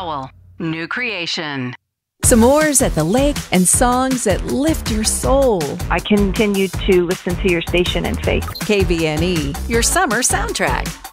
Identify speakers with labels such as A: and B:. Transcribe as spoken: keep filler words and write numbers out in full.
A: Howell, new creation.
B: S'mores at the lake and songs that lift your soul.
C: I continue to listen to your station and faith.
B: K B N E, your summer soundtrack.